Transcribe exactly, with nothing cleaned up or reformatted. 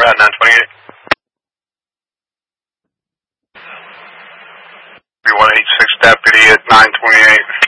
at nine twenty-eight. three one eight six deputy at nine twenty-eight.